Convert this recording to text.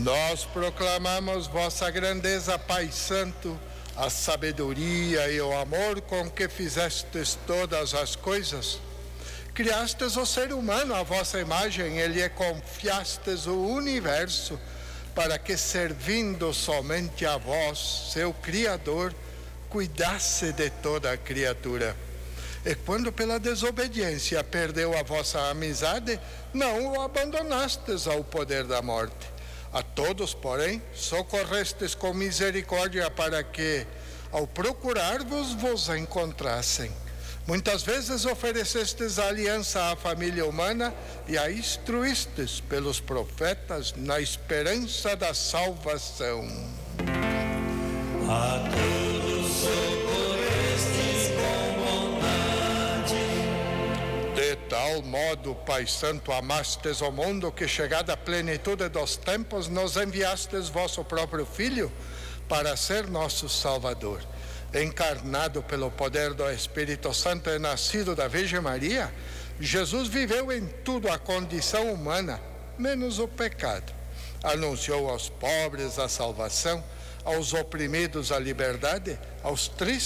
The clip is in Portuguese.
Nós proclamamos vossa grandeza, Pai Santo, a sabedoria e o amor com que fizestes todas as coisas. Criastes o ser humano à vossa imagem e lhe confiastes o universo, para que, servindo somente a vós, seu Criador, cuidasse de toda a criatura. E quando pela desobediência perdeu a vossa amizade, não o abandonastes ao poder da morte. A todos, porém, socorrestes com misericórdia para que, ao procurar-vos, vos encontrassem. Muitas vezes oferecestes aliança à família humana e a instruístes pelos profetas na esperança da salvação. A todos socorrestes com bondade. De tal modo, Pai Santo, amastes o mundo que, chegada a plenitude dos tempos, nos enviastes vosso próprio Filho para ser nosso Salvador. Encarnado pelo poder do Espírito Santo e nascido da Virgem Maria, Jesus viveu em tudo a condição humana, menos o pecado. Anunciou aos pobres a salvação, aos oprimidos a liberdade, aos tristes